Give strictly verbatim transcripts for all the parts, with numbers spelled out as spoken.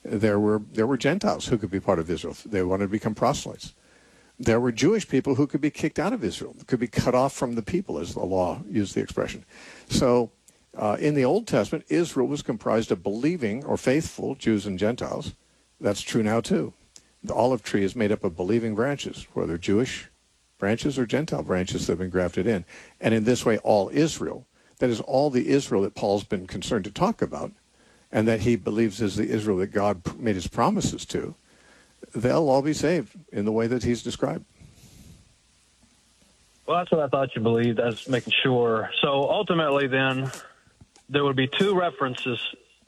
There were there were Gentiles who could be part of Israel. They wanted to become proselytes. There were Jewish people who could be kicked out of Israel, could be cut off from the people, as the law used the expression. So uh, in the Old Testament, Israel was comprised of believing or faithful Jews and Gentiles. That's true now too. The olive tree is made up of believing branches, whether Jewish branches or Gentile branches that have been grafted in. And in this way, all Israel, that is all the Israel that Paul's been concerned to talk about, and that he believes is the Israel that God made his promises to, they'll all be saved in the way that he's described. Well, that's what I thought you believed. I was making sure. So ultimately then, there would be two references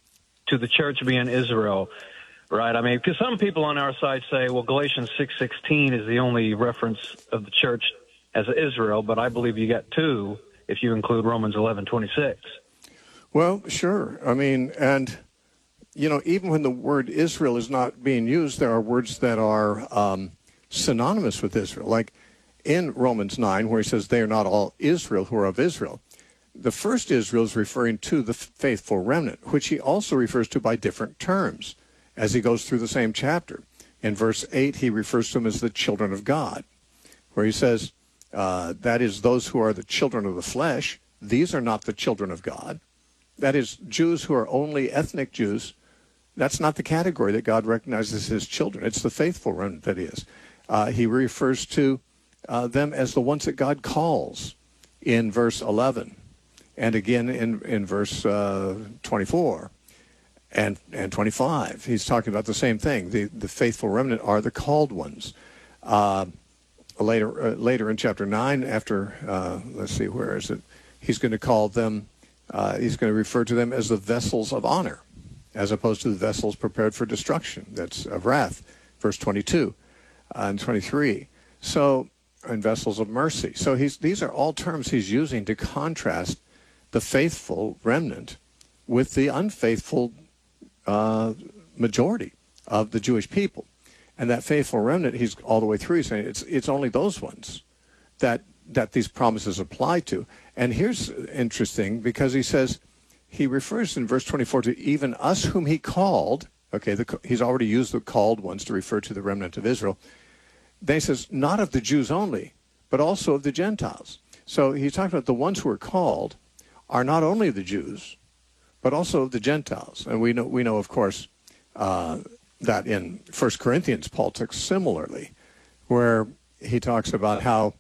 to the church being Israel, right? I mean, because some people on our side say, well, Galatians six sixteen is the only reference of the church as Israel, but I believe you got two if you include Romans eleven twenty-six. Well, sure. I mean, and, you know, even when the word Israel is not being used, there are words that are um, synonymous with Israel. Like in Romans nine, where he says they are not all Israel who are of Israel. The first Israel is referring to the faithful remnant, which he also refers to by different terms as he goes through the same chapter. In verse eight, he refers to them as the children of God, where he says, uh, that is those who are the children of the flesh. These are not the children of God. That is, Jews who are only ethnic Jews. That's not the category that God recognizes as his children. It's the faithful remnant that he is. Uh, he refers to uh, them as the ones that God calls in verse eleven, and again in, in verse uh, twenty-four and, and twenty-five. He's talking about the same thing. The, the faithful remnant are the called ones. Uh, later, uh, later in chapter nine, after, uh, let's see, where is it? He's going to call them, uh, he's going to refer to them as the vessels of honor, as opposed to the vessels prepared for destruction. That's of wrath, verse twenty-two and twenty-three. So, and vessels of mercy. So he's, these are all terms he's using to contrast the faithful remnant with the unfaithful uh, majority of the Jewish people. And that faithful remnant, he's all the way through, he's saying it's, it's only those ones that, that these promises apply to. And here's interesting, because he says, he refers in verse twenty-four to even us whom he called. Okay, the, he's already used the called ones to refer to the remnant of Israel. Then he says, not of the Jews only, but also of the Gentiles. So he's talking about the ones who are called are not only the Jews, but also of the Gentiles. And we know, we know of course, uh, that in First Corinthians, Paul talks similarly, where he talks about how,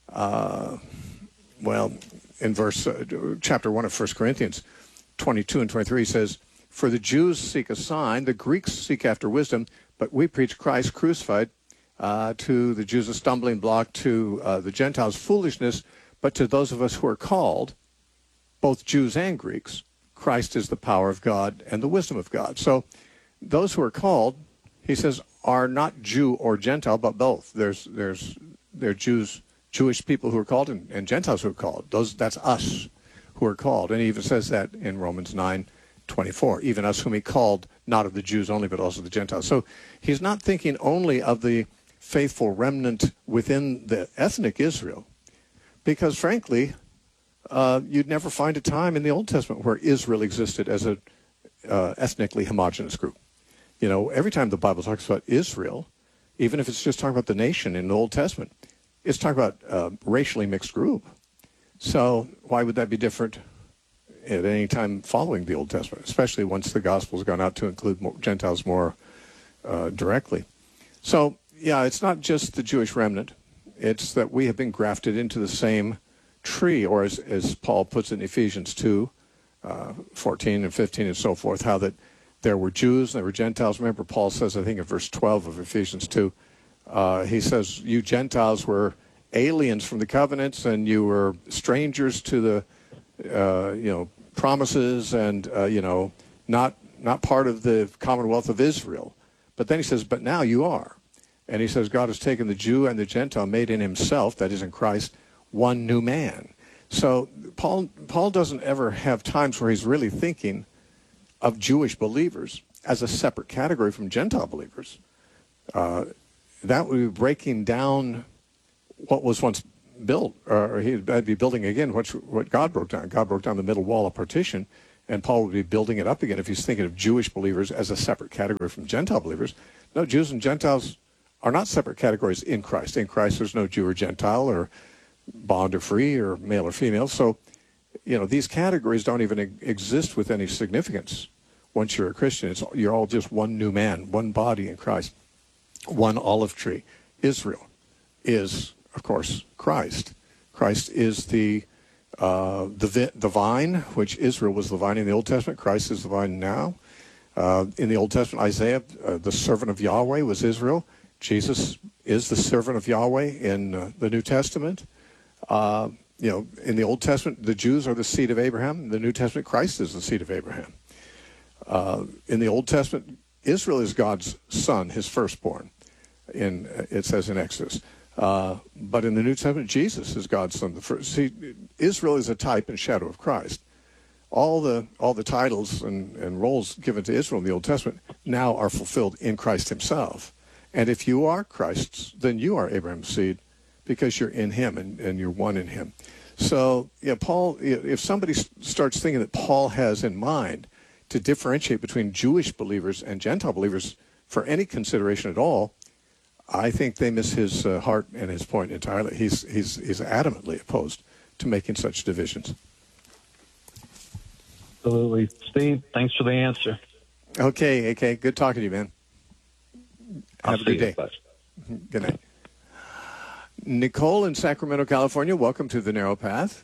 uh, well, in verse uh, chapter one of First Corinthians, twenty-two and twenty-three, he says, for the Jews seek a sign, the Greeks seek after wisdom, but we preach Christ crucified, uh, to the Jews a stumbling block, to uh, the Gentiles foolishness, but to those of us who are called, both Jews and Greeks, Christ is the power of God and the wisdom of God. So those who are called, he says, are not Jew or Gentile, but both. There's there's there are Jews, Jewish people who are called, and, and Gentiles who are called. Those that's us who are called. And he even says that in Romans nine twenty-four, even us whom he called, not of the Jews only, but also the Gentiles. So he's not thinking only of the faithful remnant within the ethnic Israel, because frankly, uh, you'd never find a time in the Old Testament where Israel existed as a uh, ethnically homogenous group. You know, every time the Bible talks about Israel, even if it's just talking about the nation in the Old Testament, it's talking about a racially mixed group. So why would that be different at any time following the Old Testament, especially once the gospel's gone out to include more Gentiles more uh, directly? So, yeah, it's not just the Jewish remnant. It's that we have been grafted into the same tree, or as, as Paul puts it in Ephesians two, uh, fourteen and fifteen and so forth, how that there were Jews and there were Gentiles. Remember, Paul says, I think in verse twelve of Ephesians two, uh, he says, you Gentiles were aliens from the covenants, and you were strangers to the, uh, you know, promises, and, uh, you know, not not part of the commonwealth of Israel. But then he says, but now you are. And he says, God has taken the Jew and the Gentile, made in himself, that is in Christ, one new man. So Paul Paul doesn't ever have times where he's really thinking of Jewish believers as a separate category from Gentile believers. Uh, that would be breaking down what was once built, or he'd be building again what, what God broke down. God broke down the middle wall of partition And Paul would be building it up again if he's thinking of Jewish believers as a separate category from Gentile believers. No, Jews and Gentiles are not separate categories in Christ. In Christ, there's no Jew or Gentile or bond or free or male or female. So, you know, these categories don't even e- exist with any significance once you're a Christian. It's, you're all just one new man, one body in Christ, one olive tree. Israel is, of course, Christ. Christ is the uh, the, vi- the vine, which Israel was the vine in the Old Testament. Christ is the vine now. Uh, in the Old Testament, Isaiah, uh, the servant of Yahweh, was Israel. Jesus is the servant of Yahweh in uh, the New Testament. Uh, you know, in the Old Testament, the Jews are the seed of Abraham. In the New Testament, Christ is the seed of Abraham. Uh, in the Old Testament, Israel is God's son, his firstborn. In it says in Exodus. Uh, but in the New Testament, Jesus is God's son. The first. See, Israel is a type and shadow of Christ. All the all the titles and, and roles given to Israel in the Old Testament now are fulfilled in Christ himself. And if you are Christ's, then you are Abraham's seed because you're in him and, and you're one in him. So, yeah, Paul, if somebody starts thinking that Paul has in mind to differentiate between Jewish believers and Gentile believers for any consideration at all, I think they miss his uh, heart and his point entirely. He's, he's, he's adamantly opposed to making such divisions. Absolutely. Steve, thanks for the answer. Okay, A K, good talking to you, man. I'll Have a good day. You. Good night. Nicole in Sacramento, California, welcome to The Narrow Path.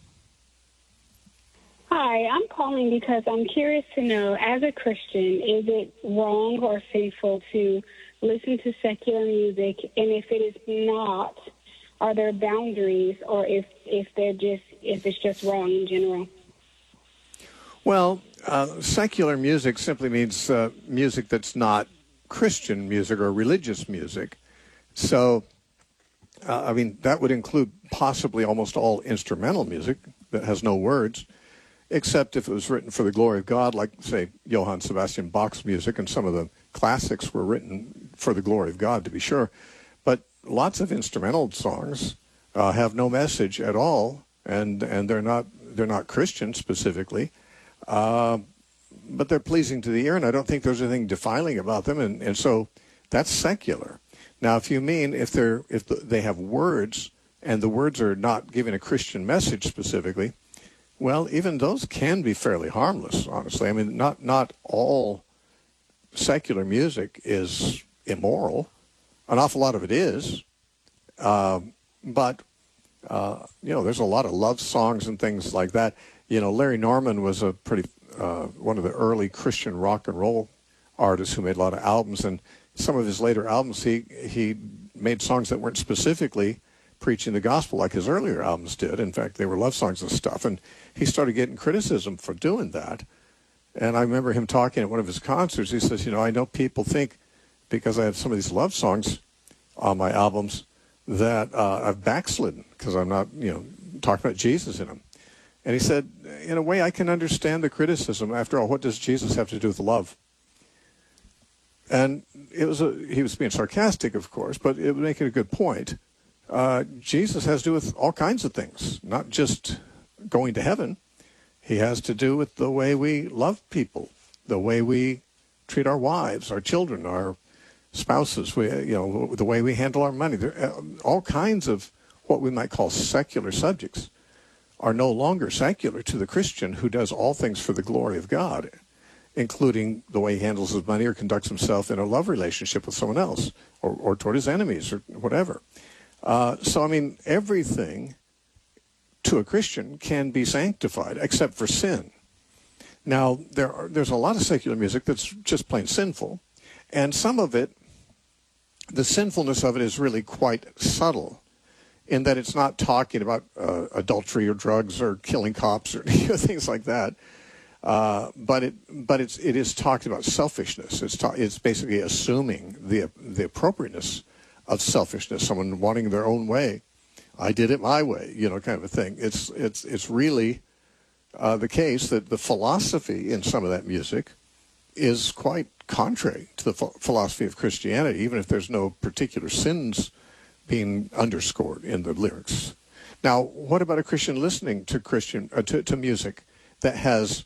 Hi, I'm calling because I'm curious to know, as a Christian, is it wrong or sinful to listen to secular music? And if it is not, are there boundaries, or if, if they're just if it's just wrong in general? Well, uh, secular music simply means uh, music that's not Christian music or religious music. So, uh, I mean, that would include possibly almost all instrumental music that has no words, except if it was written for the glory of God, like, say, Johann Sebastian Bach's music, and some of the classics were written for the glory of God, to be sure. But lots of instrumental songs uh, have no message at all, and, and they're not they're not Christian specifically. Uh, but they're pleasing to the ear, and I don't think there's anything defiling about them, and, and so that's secular. Now, if you mean if they're if they have words, and the words are not giving a Christian message specifically, well, even those can be fairly harmless, honestly. I mean, not not all secular music is immoral. An awful lot of it is, uh, but uh, you know, there's a lot of love songs and things like that. You know, Larry Norman was a pretty uh, one of the early Christian rock and roll artists who made a lot of albums, and some of his later albums, he he made songs that weren't specifically preaching the gospel like his earlier albums did. In fact, they were love songs and stuff, and he started getting criticism for doing that. And I remember him talking at one of his concerts. He says, you know, I know people think because I have some of these love songs on my albums that uh, I've backslidden because I'm not, you know, talking about Jesus in them. And he said, in a way, I can understand the criticism. After all, what does Jesus have to do with love? And it was a, he was being sarcastic, of course, but it was making a good point. Uh, Jesus has to do with all kinds of things, not just going to heaven. He has to do with the way we love people, the way we treat our wives, our children, our spouses, we, you know, the way we handle our money. There, uh, all kinds of what we might call secular subjects are no longer secular to the Christian who does all things for the glory of God, including the way he handles his money or conducts himself in a love relationship with someone else or, or toward his enemies or whatever. Uh, so, I mean, everything to a Christian can be sanctified except for sin. Now, there are, there's a lot of secular music that's just plain sinful, and some of it, the sinfulness of it is really quite subtle in that it's not talking about uh, adultery or drugs or killing cops or you know, things like that. Uh, but it, but it's it is talking about selfishness. It's ta- it's basically assuming the the appropriateness of selfishness. Someone wanting their own way. I did it my way, you know, kind of a thing. It's it's it's really uh, the case that the philosophy in some of that music is quite contrary to the ph- philosophy of Christianity, even if there's no particular sins being underscored in the lyrics. Now, what about a Christian listening to Christian uh, to, to music that has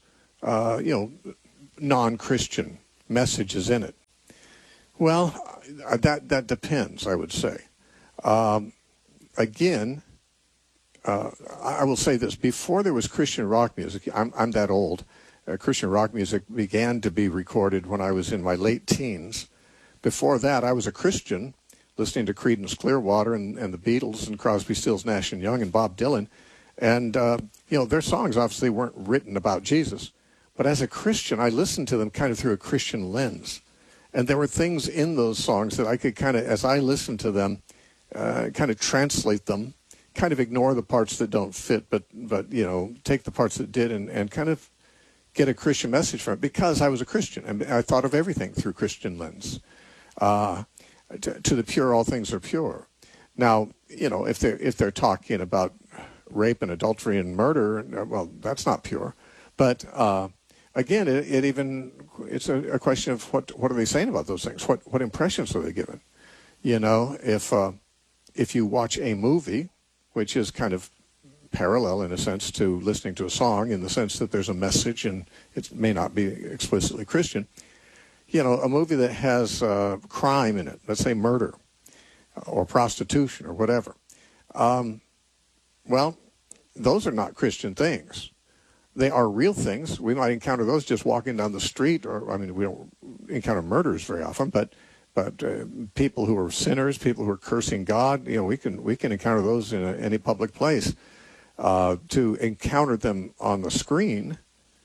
uh, you know, non-Christian messages in it. Well, uh, that that depends, I would say. Um, again, uh, I will say this: before there was Christian rock music, I'm I'm that old. Uh, Christian rock music began to be recorded when I was in my late teens. Before that, I was a Christian, listening to Creedence Clearwater and, and the Beatles and Crosby, Stills, Nash and Young and Bob Dylan, and uh, you know, their songs obviously weren't written about Jesus, but as a Christian, I listened to them kind of through a Christian lens. And there were things in those songs that I could kind of, as I listened to them, uh, kind of translate them, kind of ignore the parts that don't fit, but, but you know, take the parts that did and, and kind of get a Christian message from it because I was a Christian. And I thought of everything through Christian lens. Uh, to, to the pure, all things are pure. Now, you know, if they're, if they're talking about rape and adultery and murder, well, that's not pure. But uh, again, it, it even... it's a, a question of what what are they saying about those things? What what impressions are they given? You know, if uh, if you watch a movie, which is kind of parallel in a sense to listening to a song, in the sense that there's a message and it may not be explicitly Christian. You know, a movie that has uh, crime in it, let's say murder or prostitution or whatever. Um, well, those are not Christian things. They are real things. We might encounter those just walking down the street, or I mean, we don't encounter murders very often, but but uh, people who are sinners, people who are cursing God, you know, we can we can encounter those in a, any public place. Uh, to encounter them on the screen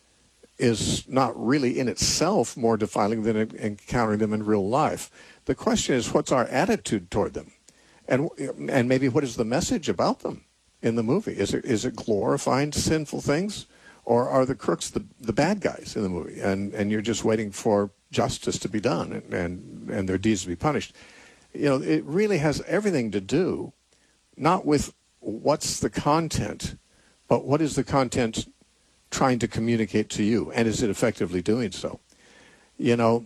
is not really in itself more defiling than encountering them in real life. The question is, what's our attitude toward them, and and maybe what is the message about them in the movie? Is it is it glorifying sinful things? Or are the crooks the, the bad guys in the movie, and, and you're just waiting for justice to be done and, and, and their deeds to be punished? You know, it really has everything to do, not with what's the content, but what is the content trying to communicate to you, and is it effectively doing so? You know,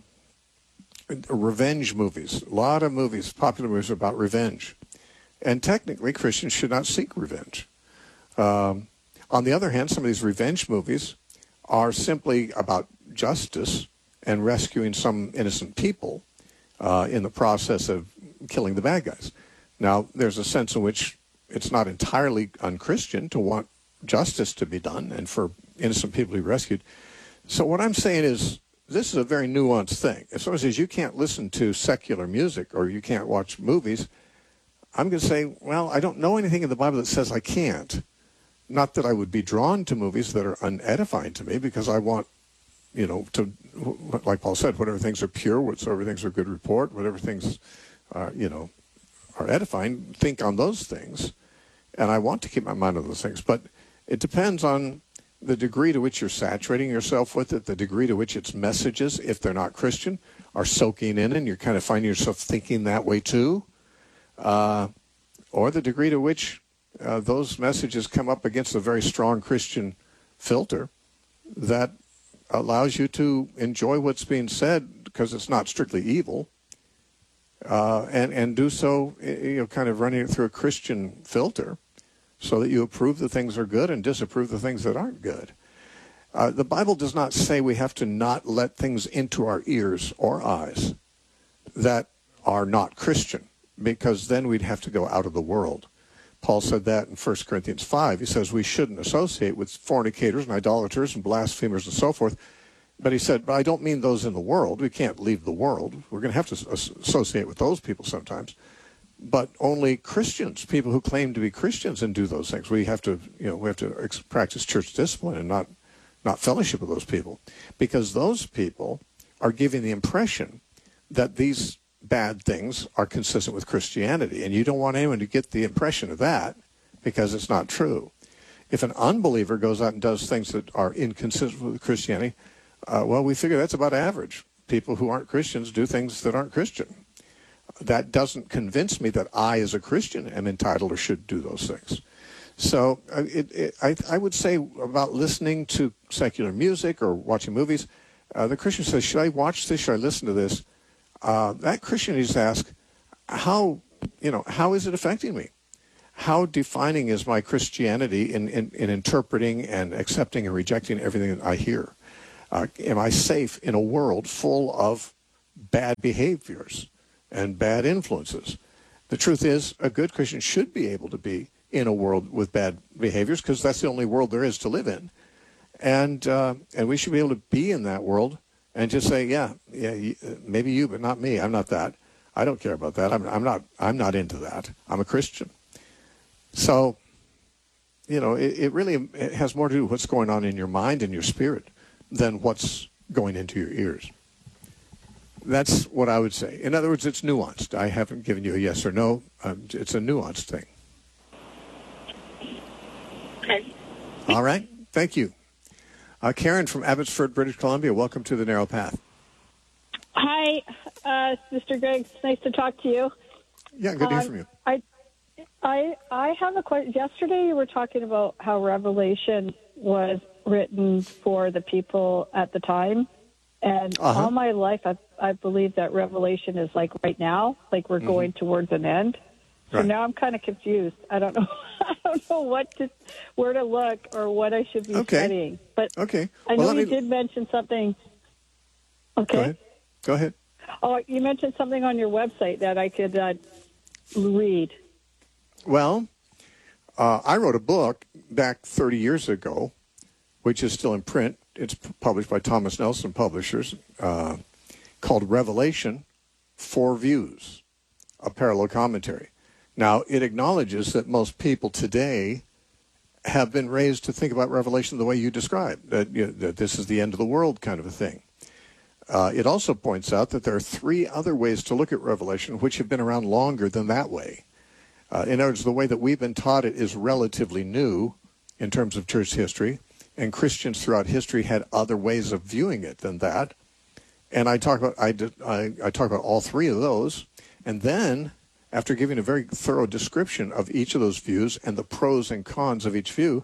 revenge movies, a lot of movies, popular movies are about revenge. And technically, Christians should not seek revenge. Um, On the other hand, some of these revenge movies are simply about justice and rescuing some innocent people uh, in the process of killing the bad guys. Now, there's a sense in which it's not entirely unchristian to want justice to be done and for innocent people to be rescued. So what I'm saying is, this is a very nuanced thing. If someone says you can't listen to secular music or you can't watch movies, I'm going to say, well, I don't know anything in the Bible that says I can't. Not that I would be drawn to movies that are unedifying to me, because I want, you know, to, like Paul said, whatever things are pure, whatever things are good report, whatever things, are, you know, are edifying, think on those things. And I want to keep my mind on those things. But it depends on the degree to which you're saturating yourself with it, the degree to which its messages, if they're not Christian, are soaking in and you're kind of finding yourself thinking that way too, uh, or the degree to which Uh, those messages come up against a very strong Christian filter that allows you to enjoy what's being said because it's not strictly evil, uh, and, and do so, you know, kind of running it through a Christian filter so that you approve the things that are good and disapprove the things that aren't good. Uh, the Bible does not say we have to not let things into our ears or eyes that are not Christian, because then we'd have to go out of the world. Paul said that in First Corinthians five. He says we shouldn't associate with fornicators and idolaters and blasphemers and so forth. But he said, but I don't mean those in the world. We can't leave the world. We're going to have to associate with those people sometimes. But only Christians, people who claim to be Christians and do those things. We have to, you know, we have to ex- practice church discipline and not, not fellowship with those people. Because those people are giving the impression that these bad things are consistent with Christianity, and you don't want anyone to get the impression of that because it's not true. If an unbeliever goes out and does things that are inconsistent with Christianity, uh, well, we figure that's about average. People who aren't Christians do things that aren't Christian. That doesn't convince me that I, as a Christian, am entitled or should do those things. So uh, it, it, I, I would say about listening to secular music or watching movies, uh, the Christian says, should I watch this? Should I listen to this? Uh, that Christian needs to ask, how, you know, how is it affecting me? How defining is my Christianity in, in, in interpreting and accepting and rejecting everything that I hear? Uh, am I safe in a world full of bad behaviors and bad influences? The truth is, a good Christian should be able to be in a world with bad behaviors because that's the only world there is to live in. And uh, and we should be able to be in that world and just say, yeah, yeah, maybe you, but not me. I'm not that. I don't care about that. I'm, I'm not. I'm not into that. I'm a Christian. So, you know, it, it really it has more to do with what's going on in your mind and your spirit than what's going into your ears. That's what I would say. In other words, it's nuanced. I haven't given you a yes or no. Um, it's a nuanced thing. Okay. All right. Thank you. Uh, Karen from Abbotsford, British Columbia, welcome to The Narrow Path. Hi, uh, Mister Griggs. It's nice to talk to you. Yeah, good to hear Um, from you. I, I, I have a question. Yesterday you were talking about how Revelation was written for the people at the time. And Uh-huh. all my life, I, I believe that Revelation is like right now, like we're mm-hmm. going towards an end. So right. now I'm kind of confused. I don't know. I don't know what to, where to look or what I should be okay. studying. But okay. I well, know you me... did mention something. Okay. Go ahead. Go ahead. Oh, you mentioned something on your website that I could uh, read. Well, uh, I wrote a book back thirty years ago, which is still in print. It's published by Thomas Nelson Publishers, uh, called Revelation, Four Views, a parallel commentary. Now, it acknowledges that most people today have been raised to think about Revelation the way you described, that, you know, that this is the end of the world kind of a thing. Uh, it also points out that there are three other ways to look at Revelation which have been around longer than that way. Uh, in other words, the way that we've been taught it is relatively new in terms of church history, and Christians throughout history had other ways of viewing it than that. And I talk about I, did, I, I talk about all three of those, and then after giving a very thorough description of each of those views and the pros and cons of each view,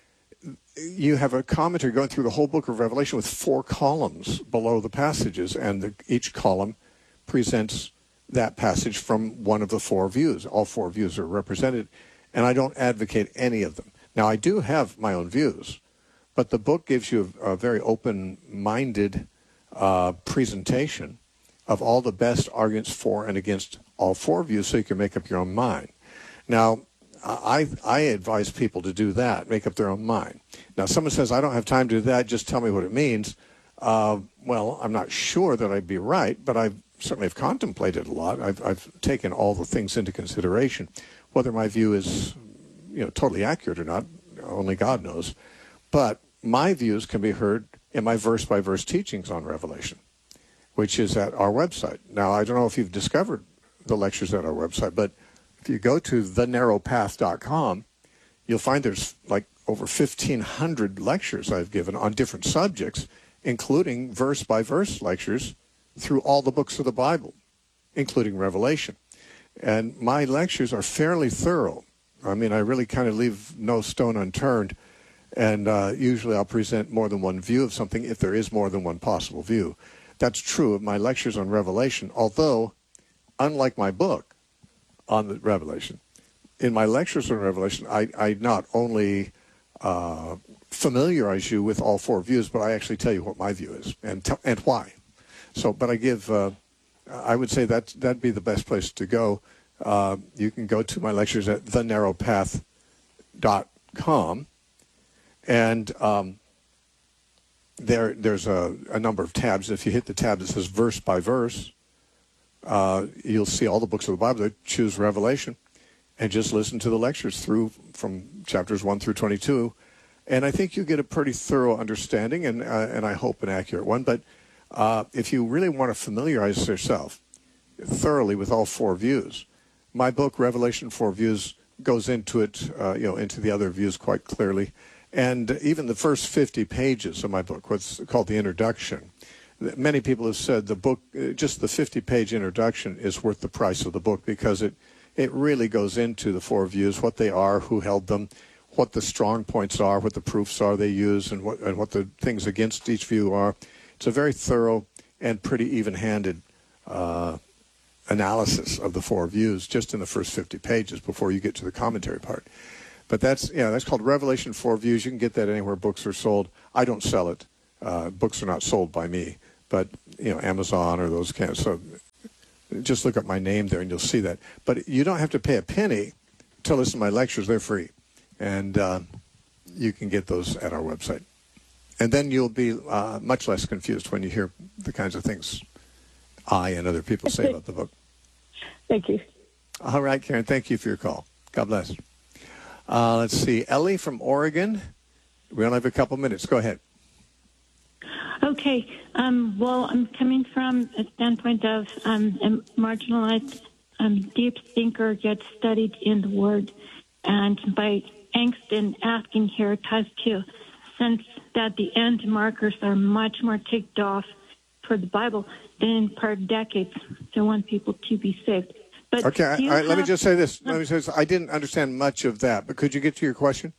you have a commentary going through the whole book of Revelation with four columns below the passages, and the, each column presents that passage from one of the four views. All four views are represented, and I don't advocate any of them. Now, I do have my own views, but the book gives you a, a very open-minded uh, presentation of all the best arguments for and against all four views so you can make up your own mind. Now, I, I advise people to do that, make up their own mind. Now, someone says, I don't have time to do that, just tell me what it means. Uh, well, I'm not sure that I'd be right, but I certainly have contemplated a lot. I've, I've taken all the things into consideration. Whether my view is, you know, totally accurate or not, only God knows. But my views can be heard in my verse-by-verse teachings on Revelation, which is at our website. Now, I don't know if you've discovered the lectures at our website, but if you go to the narrow path dot com, you'll find there's like over fifteen hundred lectures I've given on different subjects, including verse-by-verse lectures through all the books of the Bible, including Revelation. And my lectures are fairly thorough. I mean, I really kind of leave no stone unturned. And uh, usually I'll present more than one view of something if there is more than one possible view. That's true of my lectures on Revelation, although, unlike my book on the Revelation, in my lectures on Revelation, I, I not only uh, familiarize you with all four views, but I actually tell you what my view is and t- and why. So, but I give, uh, I would say that that'd be the best place to go. Uh, you can go to my lectures at the narrow path dot com, and um, there there's a, a number of tabs. If you hit the tab that says verse by verse, uh, you'll see all the books of the Bible. Choose Revelation, and just listen to the lectures through from chapters one through twenty-two, and I think you get a pretty thorough understanding, and uh, and I hope an accurate one. But uh, if you really want to familiarize yourself thoroughly with all four views, my book Revelation Four Views goes into it, uh, you know, into the other views quite clearly, and even the first fifty pages of my book, what's called the introduction. Many people have said the book, just the fifty-page introduction, is worth the price of the book because it it really goes into the four views, what they are, who held them, what the strong points are, what the proofs are they use, and what and what the things against each view are. It's a very thorough and pretty even-handed uh, analysis of the four views just in the first fifty pages before you get to the commentary part. But that's, yeah, that's called Revelation Four Views. You can get that anywhere books are sold. I don't sell it. Uh, books are not sold by me, but, you know, Amazon or those kinds. So just look up my name there and you'll see that. But you don't have to pay a penny to listen to my lectures. They're free. And uh, you can get those at our website. And then you'll be uh, much less confused when you hear the kinds of things I and other people say about the book. Thank you. All right, Karen, thank you for your call. God bless. Uh, let's see. Ellie from Oregon. We only have a couple minutes. Go ahead. Okay. Um, well, I'm coming from a standpoint of um, a marginalized um, deep thinker gets studied in the Word. And by angst and asking here ties to sense that the end markers are much more ticked off for the Bible than in prior decades. So I want people to be saved. But okay, all right, have, let me just say this. Let me say this. I didn't understand much of that, but could you get to your question?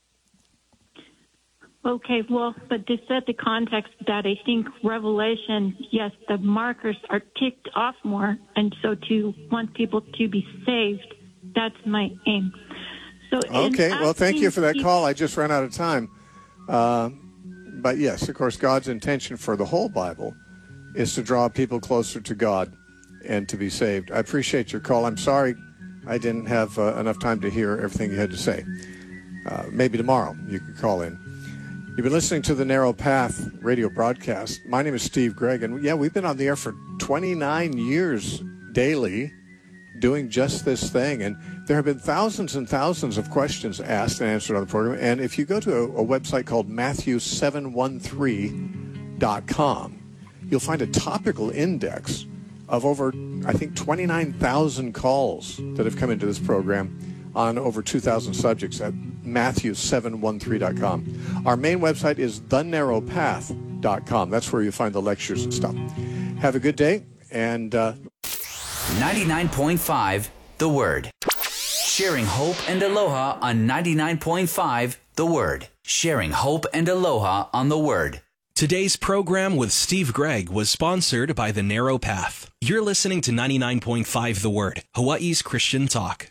Okay, well, but to set the context that I think Revelation, yes, the markers are ticked off more, and so to want people to be saved, that's my aim. So okay, well, thank you for that people, call. I just ran out of time. Uh, but yes, of course, God's intention for the whole Bible is to draw people closer to God and to be saved. I appreciate your call. I'm sorry I didn't have uh, enough time to hear everything you had to say. Uh, maybe tomorrow you can call in. You've been listening to the Narrow Path radio broadcast. My name is Steve Gregg, and yeah, we've been on the air for twenty-nine years daily doing just this thing, and there have been thousands and thousands of questions asked and answered on the program, and if you go to a, a website called Matthew seven one three dot com, you'll find a topical index of over, I think, twenty-nine thousand calls that have come into this program on over two thousand subjects at Matthew seven one three dot com. Our main website is the narrow path dot com. That's where you find the lectures and stuff. Have a good day, and uh... ninety-nine point five The Word. Sharing hope and aloha on ninety-nine point five The Word. Sharing hope and aloha on the Word. Today's program with Steve Gregg was sponsored by The Narrow Path. You're listening to ninety-nine point five The Word, Hawaii's Christian talk.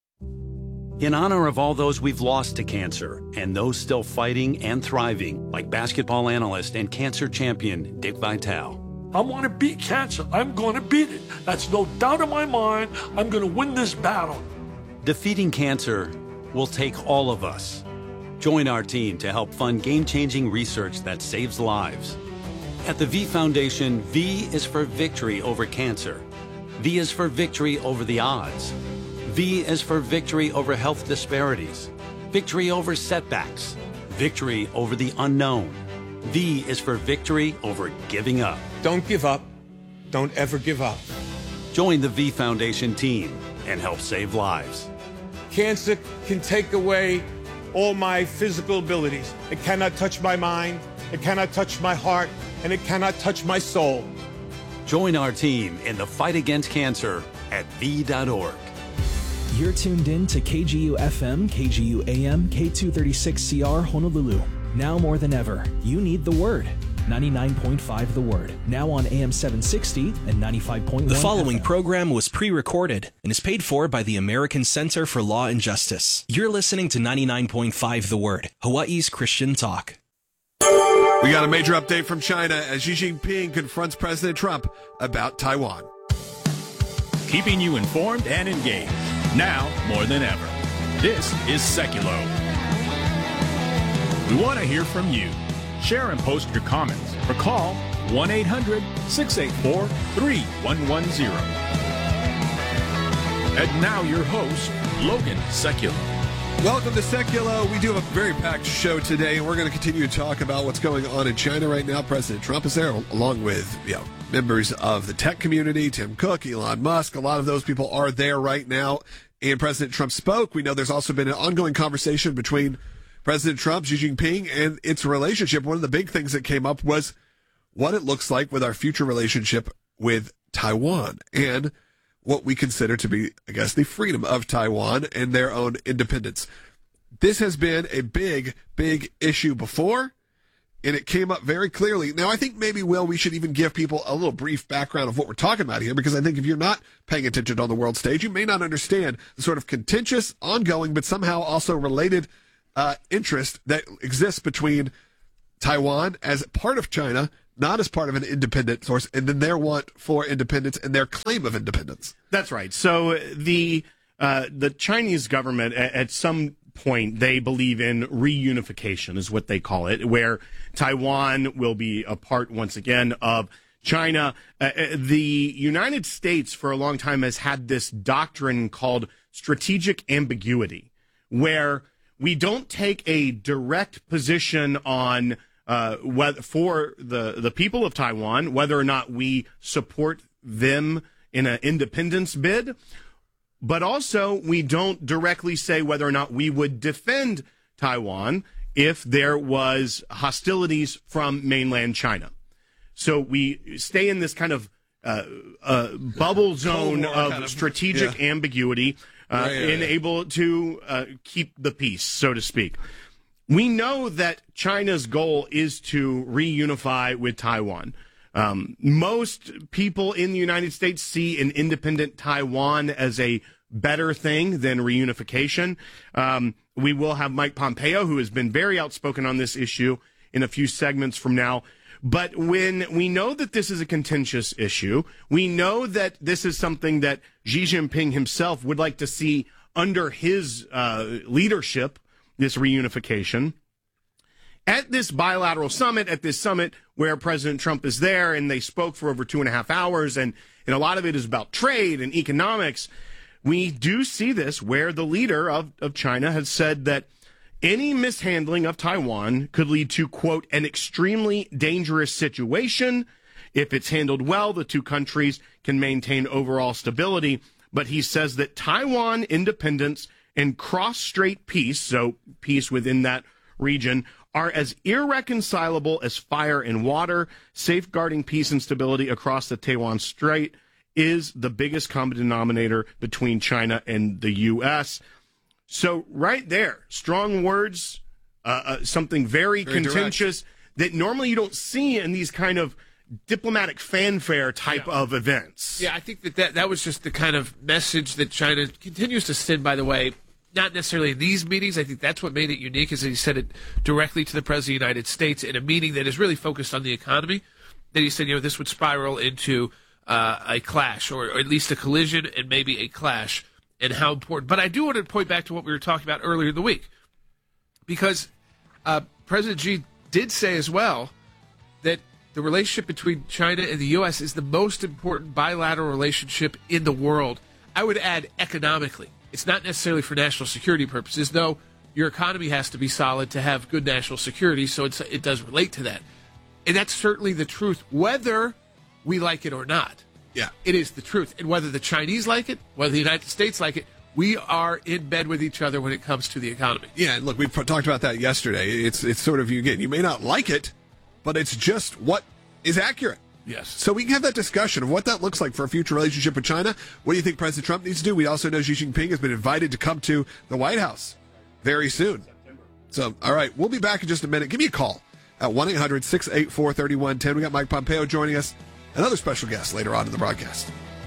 In honor of all those we've lost to cancer and those still fighting and thriving, like basketball analyst and cancer champion Dick Vitale. I want to beat cancer. I'm going to beat it. That's no doubt in my mind. I'm going to win this battle. Defeating cancer will take all of us. Join our team to help fund game-changing research that saves lives. At the V Foundation, V is for victory over cancer. V is for victory over the odds. V is for victory over health disparities, victory over setbacks, victory over the unknown. V is for victory over giving up. Don't give up. Don't ever give up. Join the V Foundation team and help save lives. Cancer can take away all my physical abilities. It cannot touch my mind, it cannot touch my heart, and it cannot touch my soul. Join our team in the fight against cancer at V dot org. You're tuned in to K G U F M, K G U A M, K two thirty-six C R Honolulu. Now more than ever, you need the Word. ninety-nine point five The Word. Now on A M seven sixty and ninety-five point one. The following F M program was pre-recorded and is paid for by the American Center for Law and Justice. You're listening to ninety-nine point five The Word, Hawaii's Christian talk. We got a major update from China as Xi Jinping confronts President Trump about Taiwan. Keeping you informed and engaged, now more than ever. This is Seculo. We want to hear from you. Share and post your comments or call one eight hundred six eight four three one one zero. And now your host, Logan Seculo. Welcome to Seculo. We do have a very packed show today, and we're going to continue to talk about what's going on in China right now. President Trump is there, along with you know, members of the tech community, Tim Cook, Elon Musk. A lot of those people are there right now, and President Trump spoke. We know there's also been an ongoing conversation between President Trump, Xi Jinping, and its relationship. One of the big things that came up was what it looks like with our future relationship with Taiwan and what we consider to be, I guess, the freedom of Taiwan and their own independence. This has been a big, big issue before, and it came up very clearly. Now, I think maybe, Will, we should even give people a little brief background of what we're talking about here, because I think if you're not paying attention on the world stage, you may not understand the sort of contentious, ongoing, but somehow also related uh, interest that exists between Taiwan as part of China, not as part of an independent source, and then their want for independence and their claim of independence. That's right. So the uh, the Chinese government, at, at some point, they believe in reunification, is what they call it, where Taiwan will be a part once again of China. Uh, the United States, for a long time, has had this doctrine called strategic ambiguity, where we don't take a direct position on uh, whether, for the, the people of Taiwan, whether or not we support them in an independence bid, but also we don't directly say whether or not we would defend Taiwan if there was hostilities from mainland China. So we stay in this kind of uh, uh, bubble zone of, kind of strategic yeah. ambiguity, uh, right, yeah, and yeah. able to uh, keep the peace, so to speak. We know that China's goal is to reunify with Taiwan. Um, most people in the United States see an independent Taiwan as a better thing than reunification. Um, we will have Mike Pompeo, who has been very outspoken on this issue, in a few segments from now. But when we know that this is a contentious issue, we know that this is something that Xi Jinping himself would like to see under his uh, leadership, this reunification. At this bilateral summit, at this summit where President Trump is there, and they spoke for over two and a half hours, and, and a lot of it is about trade and economics, we do see this where the leader of, of China has said that any mishandling of Taiwan could lead to, quote, an extremely dangerous situation. If it's handled well, the two countries can maintain overall stability. But he says that Taiwan independence and cross-strait peace, so peace within that region, are as irreconcilable as fire and water. Safeguarding peace and stability across the Taiwan Strait is the biggest common denominator between China and the U S. So right there, strong words, uh, uh, something very, very contentious direct. That normally you don't see in these kind of diplomatic fanfare type yeah. of events. Yeah, I think that, that that was just the kind of message that China continues to send, by the way, not necessarily in these meetings. I think that's what made it unique, is that he said it directly to the President of the United States in a meeting that is really focused on the economy. That he said, you know, this would spiral into uh, a clash, or, or at least a collision and maybe a clash, and how important. But I do want to point back to what we were talking about earlier in the week, because uh, President Xi did say as well that the relationship between China and the U S is the most important bilateral relationship in the world. I would add economically. It's not necessarily for national security purposes, though your economy has to be solid to have good national security, so it's, it does relate to that. And that's certainly the truth, whether we like it or not. Yeah. It is the truth. And whether the Chinese like it, whether the United States like it, we are in bed with each other when it comes to the economy. Yeah, and look, we talked about that yesterday. It's it's sort of, you again, you may not like it, but it's just what is accurate. Yes. So we can have that discussion of what that looks like for a future relationship with China. What do you think President Trump needs to do? We also know Xi Jinping has been invited to come to the White House very soon. So, all right, we'll be back in just a minute. Give me a call at one eight hundred six eight four three one one zero. We got Mike Pompeo joining us, another special guest later on in the broadcast.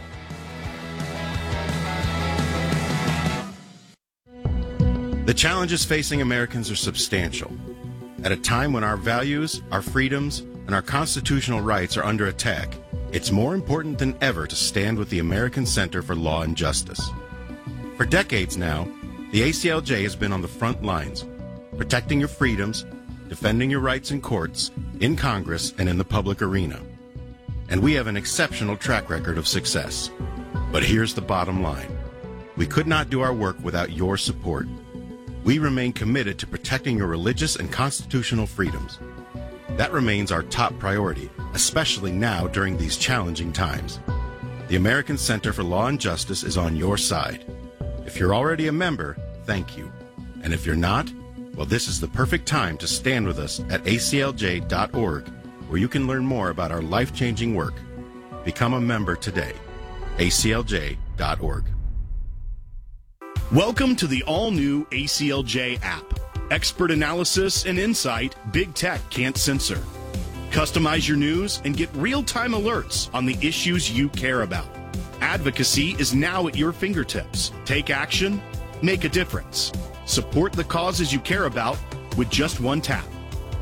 The challenges facing Americans are substantial. At a time when our values, our freedoms, and our constitutional rights are under attack, it's more important than ever to stand with the American Center for Law and Justice. For decades now, the A C L J has been on the front lines, protecting your freedoms, defending your rights in courts, in Congress, and in the public arena. And we have an exceptional track record of success. But here's the bottom line. We could not do our work without your support. We remain committed to protecting your religious and constitutional freedoms. That remains our top priority, especially now during these challenging times. The American Center for Law and Justice is on your side. If you're already a member, thank you. And if you're not, well, this is the perfect time to stand with us at A C L J dot org, where you can learn more about our life-changing work. Become a member today. A C L J dot org. Welcome to the all-new A C L J app. Expert analysis and insight big tech can't censor. Customize your news and get real-time alerts on the issues you care about. Advocacy is now at your fingertips. Take action, make a difference. Support the causes you care about with just one tap.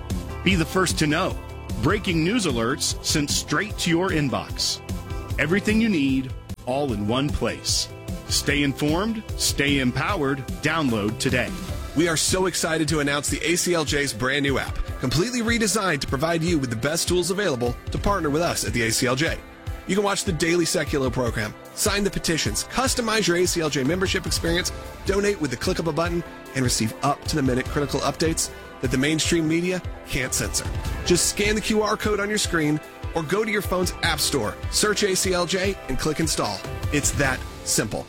Be the first to know. Breaking news alerts sent straight to your inbox. Everything you need, all in one place. Stay informed, stay empowered. Download today. We are so excited to announce the A C L J's brand new app, completely redesigned to provide you with the best tools available to partner with us at the A C L J. You can watch the daily Secular program, sign the petitions, customize your A C L J membership experience, donate with the click of a button, and receive up-to-the-minute critical updates that the mainstream media can't censor. Just scan the Q R code on your screen or go to your phone's app store, search A C L J, and click install. It's that simple.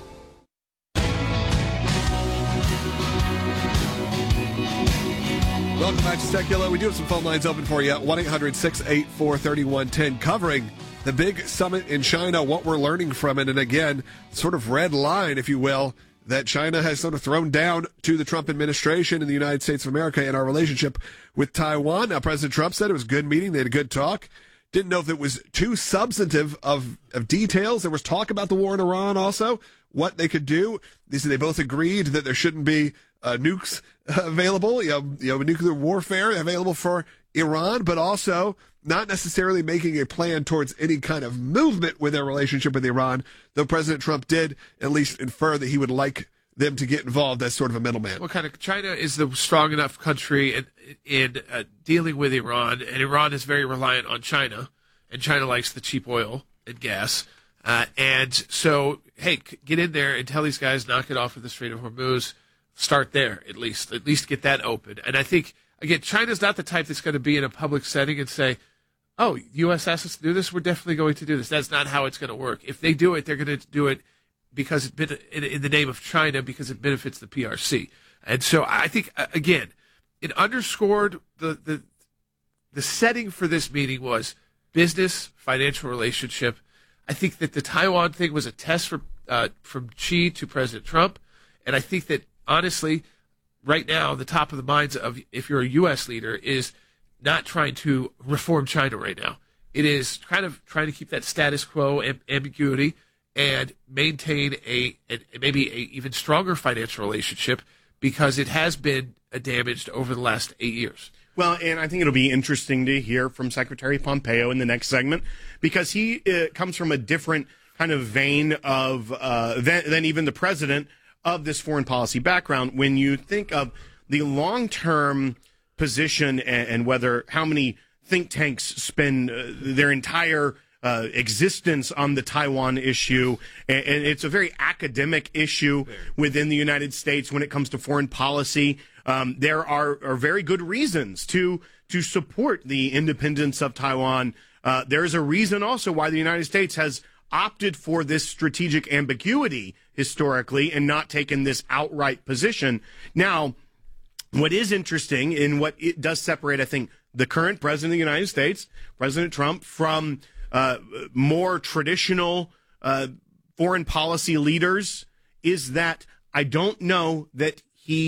Welcome back to Secular. We do have some phone lines open for you. one eight hundred six eight four three one one zero covering the big summit in China, what we're learning from it, and again, sort of red line, if you will, that China has sort of thrown down to the Trump administration in the United States of America in our relationship with Taiwan. Now, President Trump said it was a good meeting. They had a good talk. Didn't know if it was too substantive of, of details. There was talk about the war in Iran also, what they could do. They said they both agreed that there shouldn't be uh, nukes available, you know, you know, nuclear warfare available for Iran, but also not necessarily making a plan towards any kind of movement with their relationship with Iran, though President Trump did at least infer that he would like them to get involved as sort of a middleman. Well, kind of, China is the strong enough country in, in uh, dealing with Iran, and Iran is very reliant on China, and China likes the cheap oil and gas. Uh, and so, hey, get in there and tell these guys, knock it off with the Strait of Hormuz. Start there, at least. At least get that open. And I think, again, China's not the type that's going to be in a public setting and say, oh, U S asked us to do this, we're definitely going to do this. That's not how it's going to work. If they do it, they're going to do it because it in the name of China, because it benefits the P R C. And so I think, again, it underscored the the, the setting for this meeting was business, financial relationship. I think that the Taiwan thing was a test for, uh, from Xi to President Trump. And I think that, honestly, right now, the top of the minds of, if you're a U S leader, is not trying to reform China right now. It is kind of trying to keep that status quo amb- ambiguity and maintain a, a maybe a even stronger financial relationship, because it has been damaged over the last eight years. Well, and I think it'll be interesting to hear from Secretary Pompeo in the next segment, because he uh, comes from a different kind of vein of uh, than, than even the president of this foreign policy background. When you think of the long-term position and, and whether how many think tanks spend uh, their entire uh, existence on the Taiwan issue, and, and it's a very academic issue within the United States when it comes to foreign policy. Um, there are, are very good reasons to to support the independence of Taiwan. Uh, there is a reason also why the United States has opted for this strategic ambiguity historically and not taken this outright position. Now, what is interesting in what it does separate, I think, the current president of the United States, President Trump, from uh, more traditional uh, foreign policy leaders is that I don't know that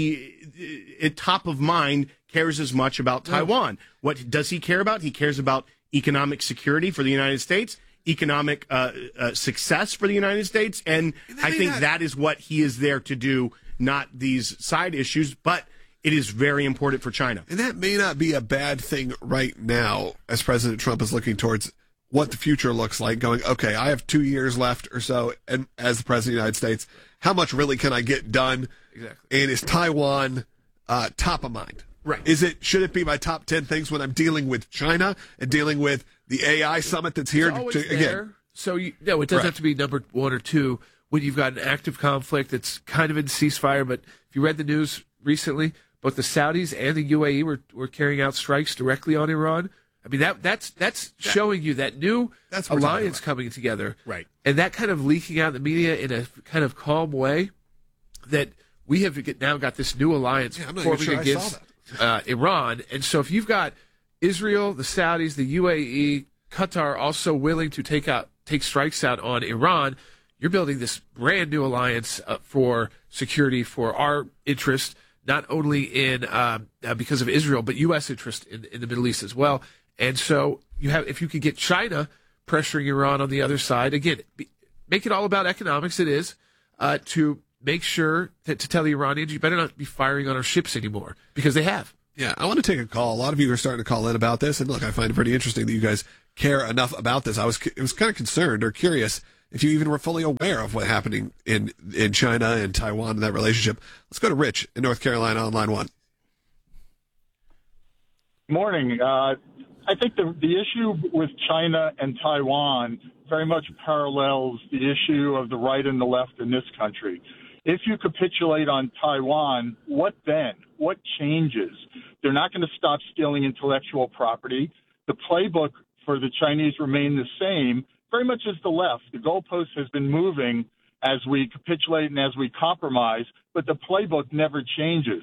he, at top of mind, cares as much about Taiwan. What does he care about? He cares about economic security for the United States, economic uh, uh, success for the United States, and I think not- that is what he is there to do, not these side issues, but it is very important for China. And that may not be a bad thing right now, as President Trump is looking towards what the future looks like, going, okay, I have two years left or so and as the President of the United States. How much really can I get done? Exactly. And is Taiwan uh, top of mind? Right. Is it? Should it be my top ten things when I'm dealing with China and dealing with the A I summit that's here? It's always to, there. Again, so you, no, it doesn't right. have to be number one or two when you've got an active conflict that's kind of in ceasefire. But if you read the news recently, both the Saudis and the U A E were, were carrying out strikes directly on Iran. I mean, that that's that's that, showing you that new that's alliance coming together. Right. And that kind of leaking out in the media in a kind of calm way, that we have now got this new alliance yeah, I'm not forming even sure against I saw that. Uh, Iran. And so if you've got Israel, the Saudis, the U A E, Qatar also willing to take out take strikes out on Iran, you're building this brand new alliance uh, for security for our interest, not only in uh, uh, because of Israel, but U S interest in, in the Middle East as well. And so you have, if you could get China pressuring Iran on the other side, again, be, make it all about economics. It is uh, to make sure that to tell the Iranians, you better not be firing on our ships anymore, because they have. Yeah, I want to take a call. A lot of you are starting to call in about this, and look, I find it pretty interesting that you guys care enough about this. I was I was kind of concerned or curious if you even were fully aware of what's happening in, in China and Taiwan and that relationship. Let's go to Rich in North Carolina on line one. Morning. Uh, I think the the issue with China and Taiwan very much parallels the issue of the right and the left in this country. If you capitulate on Taiwan, what then? What changes? They're not going to stop stealing intellectual property. The playbook for the Chinese remain the same, very much as the left. The goalpost has been moving as we capitulate and as we compromise, but the playbook never changes.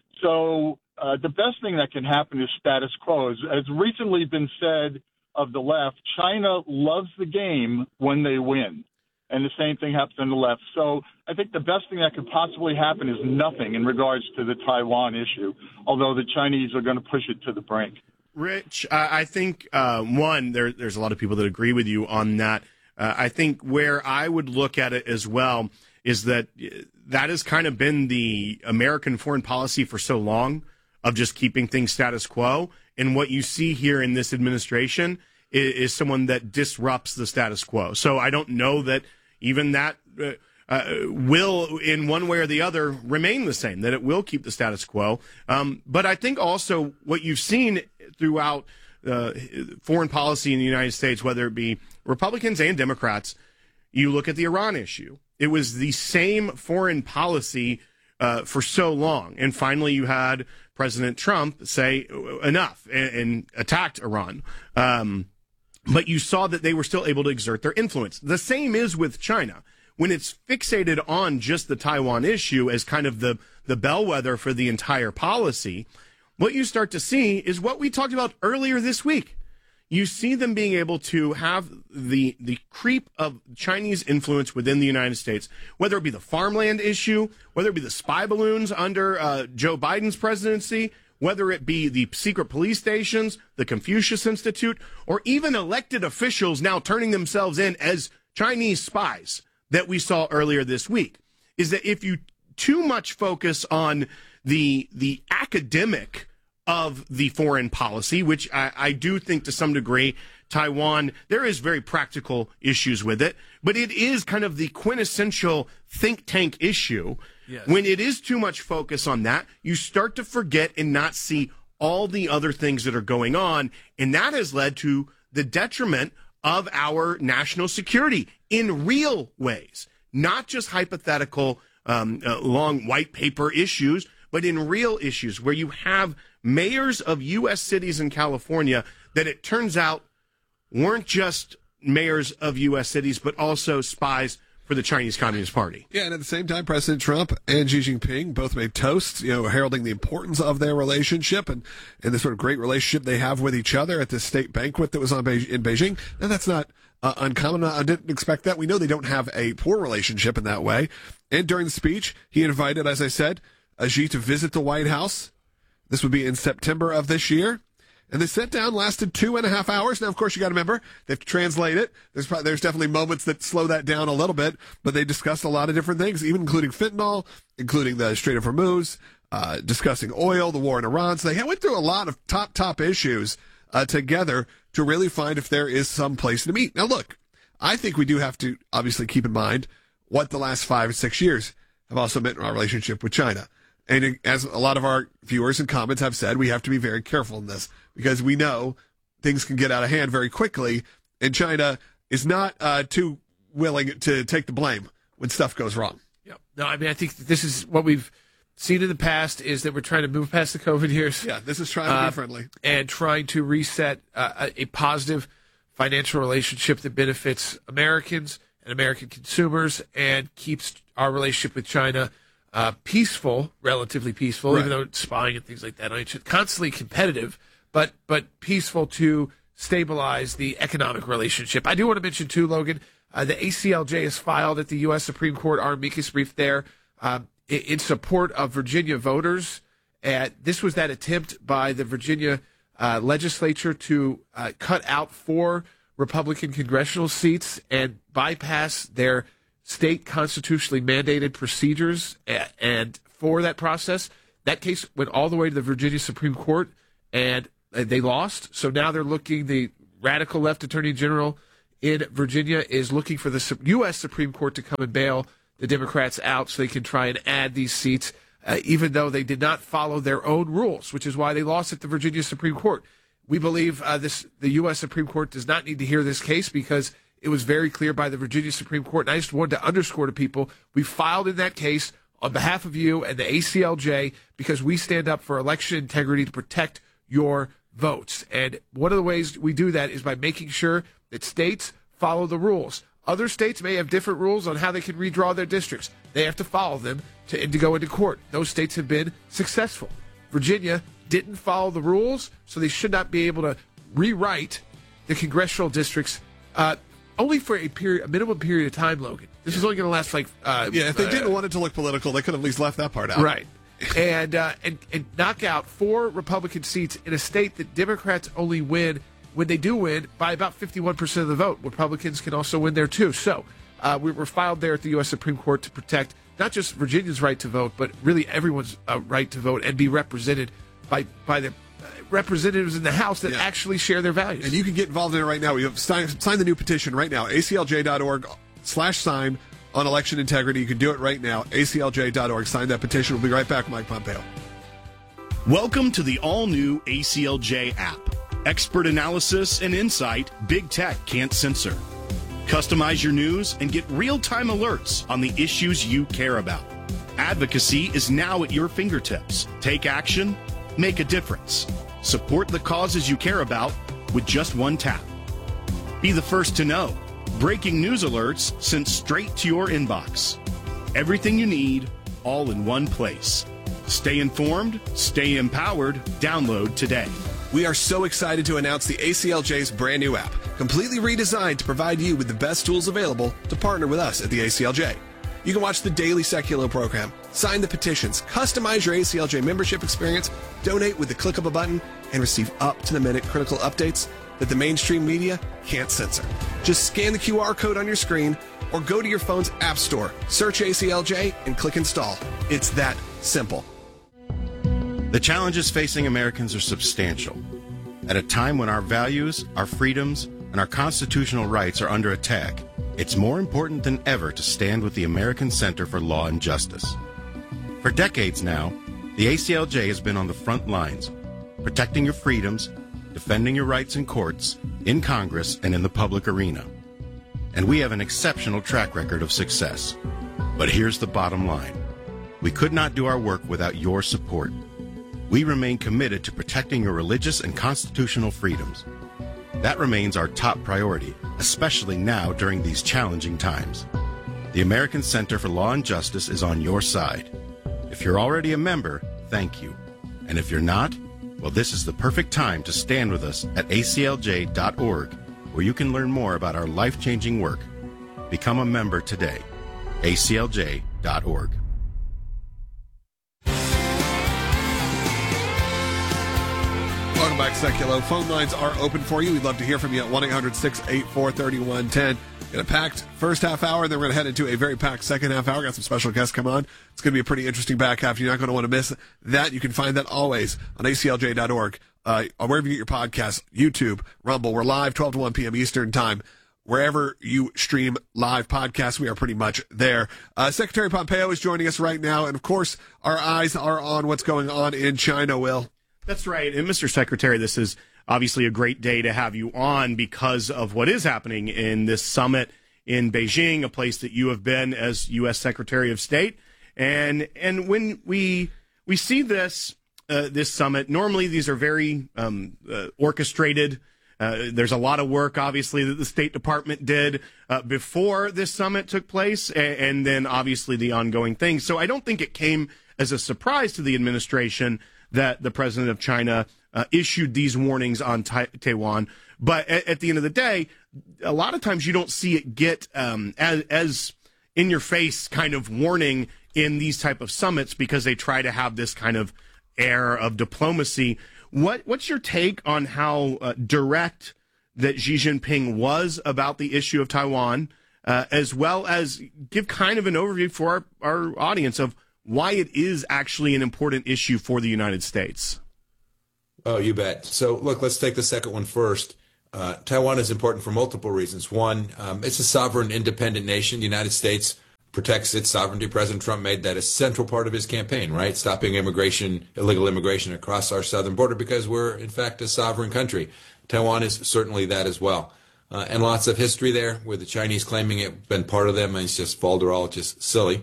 So uh, the best thing that can happen is status quo. As, as recently been said of the left, China loves the game when they win. And the same thing happens on the left. So I think the best thing that could possibly happen is nothing in regards to the Taiwan issue, although the Chinese are going to push it to the brink. Rich, I I think, uh, one, there, there's a lot of people that agree with you on that. Uh, I think where I would look at it as well is that that has kind of been the American foreign policy for so long of just keeping things status quo. And what you see here in this administration is, is someone that disrupts the status quo. So I don't know that even that uh, uh, will, in one way or the other, remain the same, that it will keep the status quo. Um, but I think also what you've seen throughout uh, foreign policy in the United States, whether it be Republicans and Democrats, you look at the Iran issue. It was the same foreign policy uh, for so long. And finally, you had President Trump say enough and, and attacked Iran. Um, but you saw that they were still able to exert their influence. The same is with China. When it's fixated on just the Taiwan issue as kind of the, the bellwether for the entire policy, what you start to see is what we talked about earlier this week. You see them being able to have the the creep of Chinese influence within the United States, whether it be the farmland issue, whether it be the spy balloons under uh, Joe Biden's presidency, whether it be the secret police stations, the Confucius Institute, or even elected officials now turning themselves in as Chinese spies that we saw earlier this week, is that if you too much focus on the the academic of the foreign policy, which I, I do think to some degree, Taiwan, there is very practical issues with it, but it is kind of the quintessential think tank issue. Yes. When it is too much focus on that, you start to forget and not see all the other things that are going on, and that has led to the detriment of our national security in real ways, not just hypothetical um, uh, long white paper issues, but in real issues where you have mayors of U S cities in California that it turns out weren't just mayors of U S cities, but also spies for the Chinese Communist Party. Yeah, and at the same time, President Trump and Xi Jinping both made toasts, you know, heralding the importance of their relationship and, and the sort of great relationship they have with each other at this state banquet that was on Be- in Beijing. And that's not uh, uncommon. I didn't expect that. We know they don't have a poor relationship in that way. And during the speech, he invited, as I said, uh, Xi to visit the White House. This would be in September of this year. And the sit down lasted two and a half hours. Now, of course, you got to remember, they have to translate it. There's probably, there's definitely moments that slow that down a little bit, but they discussed a lot of different things, even including fentanyl, including the Strait of Hormuz, uh, discussing oil, the war in Iran. So they went through a lot of top, top issues uh, together to really find if there is some place to meet. Now, look, I think we do have to obviously keep in mind what the last five or six years have also meant in our relationship with China. And as a lot of our viewers and comments have said, we have to be very careful in this because we know things can get out of hand very quickly, and China is not uh, too willing to take the blame when stuff goes wrong. Yep. No, I mean, I think this is what we've seen in the past is that we're trying to move past the COVID years. Yeah, this is trying to uh, be friendly. And trying to reset uh, a positive financial relationship that benefits Americans and American consumers and keeps our relationship with China Uh, peaceful, relatively peaceful, right. Even though it's spying and things like that. I mean, it's constantly competitive, but but peaceful to stabilize the economic relationship. I do want to mention, too, Logan, uh, the A C L J has filed at the U S Supreme Court our amicus brief there uh, in, in support of Virginia voters. Uh, this was that attempt by the Virginia uh, legislature to uh, cut out four Republican congressional seats and bypass their state constitutionally mandated procedures, and for that process, That case went all the way to the Virginia Supreme Court, and they lost. So now they're looking, the radical left attorney general in Virginia is looking for the U S Supreme Court to come and bail the Democrats out so they can try and add these seats, uh, even though they did not follow their own rules, which is why they lost at the Virginia Supreme Court. We believe uh, this the U S Supreme Court does not need to hear this case because it was very clear by the Virginia Supreme Court. And I just wanted to underscore to people, we filed in that case on behalf of you and the A C L J because we stand up for election integrity to protect your votes. And one of the ways we do that is by making sure that states follow the rules. Other states may have different rules on how they can redraw their districts. They have to follow them to, to go into court. Those states have been successful. Virginia didn't follow the rules, so they should not be able to rewrite the congressional districts uh, only for a period, a minimum period of time, Logan. This is only going to last like uh, yeah. If they uh, didn't want it to look political, they could have at least left that part out. Right. and, uh, and and knock out four Republican seats in a state that Democrats only win when they do win by about fifty-one percent of the vote. Republicans can also win there too. So uh, we were filed there at the U S Supreme Court to protect not just Virginia's right to vote, but really everyone's uh, right to vote and be represented by by the representatives in the House that yeah. actually share their values. And you can get involved in it right now. We have signed, sign the new petition right now, A C L J dot org slash sign on election integrity. You can do it right now, A C L J dot org. Sign that petition. We'll be right back, Mike Pompeo. Welcome to the all-new A C L J app. Expert analysis and insight big tech can't censor. Customize your news and get real-time alerts on the issues you care about. Advocacy is now at your fingertips. Take action, make a difference. Support the causes you care about with just one tap. Be the first to know. Breaking news alerts sent straight to your inbox. Everything you need, all in one place. Stay informed, stay empowered. Download today. We are so excited to announce the A C L J's brand new app, completely redesigned to provide you with the best tools available to partner with us at the A C L J. You can watch the daily Secular program, sign the petitions, customize your A C L J membership experience, donate with the click of a button, and receive up-to-the-minute critical updates that the mainstream media can't censor. Just scan the Q R code on your screen or go to your phone's app store, search A C L J, and click install. It's that simple. The challenges facing Americans are substantial. At a time when our values, our freedoms, and our constitutional rights are under attack, it's more important than ever to stand with the American Center for Law and Justice. For decades now, the A C L J has been on the front lines, protecting your freedoms, defending your rights in courts, in Congress, and in the public arena. And we have an exceptional track record of success. But here's the bottom line. We could not do our work without your support. We remain committed to protecting your religious and constitutional freedoms. That remains our top priority, especially now during these challenging times. The American Center for Law and Justice is on your side. If you're already a member, thank you. And if you're not, well, this is the perfect time to stand with us at A C L J dot org, where you can learn more about our life-changing work. Become a member today. A C L J dot org. Welcome back, Seculo. Phone lines are open for you. We'd love to hear from you at one eight hundred six eight four three one one zero. Got a packed first half hour, then we're going to head into a very packed second half hour. Got some special guests come on. It's going to be a pretty interesting back half. You're not going to want to miss that. You can find that always on A C L J dot org, uh, wherever you get your podcasts, YouTube, Rumble. We're live twelve to one p.m. Eastern Time. Wherever you stream live podcasts, we are pretty much there. Uh, Secretary Pompeo is joining us right now, and of course, our eyes are on what's going on in China, Will. That's right. And Mister Secretary, this is obviously a great day to have you on because of what is happening in this summit in Beijing, a place that you have been as U S Secretary of State. And and when we we see this uh, this summit, normally these are very um, uh, orchestrated. Uh, there's a lot of work, obviously, that the State Department did uh, before this summit took place, and, and then obviously the ongoing things. So I don't think it came as a surprise to the administration that the president of China uh, issued these warnings on ta- Taiwan. But at, at the end of the day, a lot of times you don't see it get um, as, as in-your-face kind of warning in these type of summits because they try to have this kind of air of diplomacy. What What's your take on how uh, direct that Xi Jinping was about the issue of Taiwan, uh, as well as give kind of an overview for our, our audience of why it is actually an important issue for the United States. Oh, you bet. So, look, let's take the second one first. Uh, Taiwan is important for multiple reasons. One, um, it's a sovereign, independent nation. The United States protects its sovereignty. President Trump made that a central part of his campaign, right? Stopping immigration, illegal immigration across our southern border because we're, in fact, a sovereign country. Taiwan is certainly that as well. Uh, and lots of history there with the Chinese claiming it been part of them, and it's just falderall, just silly.